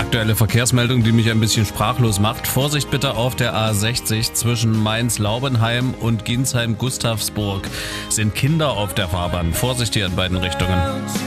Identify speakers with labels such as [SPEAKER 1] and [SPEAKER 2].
[SPEAKER 1] aktuelle Verkehrsmeldung, die mich ein bisschen sprachlos macht. Vorsicht bitte auf der A60 zwischen Mainz-Laubenheim und Ginsheim-Gustavsburg. Sind Kinder auf der Fahrbahn. Vorsicht hier in beiden Richtungen.